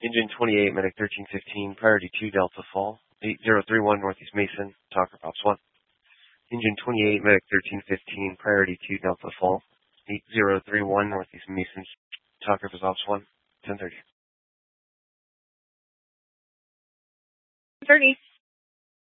Engine 28, Medic 1315, priority 2 Delta Fall, 8031 Northeast Mason, Talker Pops 1. Engine 28, Medic 1315, priority 2 Delta Fall, 8031 Northeast Mason, Talker Pops 1, 1030. 30.